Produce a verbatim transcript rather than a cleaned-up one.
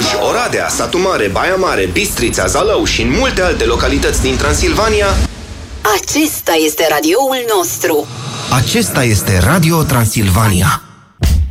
Cluj, Oradea, Satu Mare, Baia Mare, Bistrița, Zalău și în multe alte localități din Transilvania. Acesta este radioul nostru. Acesta este Radio Transilvania.